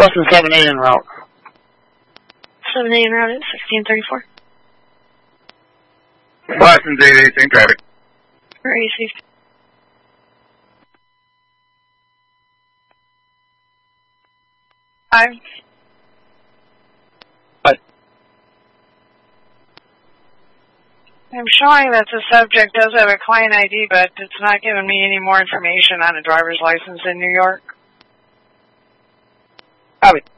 Boston 7A en route. 7A en route at 1634. Boston 8A, same traffic. Very safety. Five. I'm showing that the subject does have a client ID, but it's not giving me any more information on a driver's license in New York. Copy.